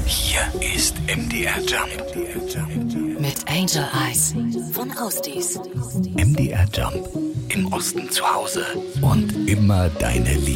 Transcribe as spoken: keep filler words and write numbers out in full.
Hier ist M D R Jump. Mit Angel Eyes von Austis. M D R Jump. Im Osten zu Hause und immer deine Liebe.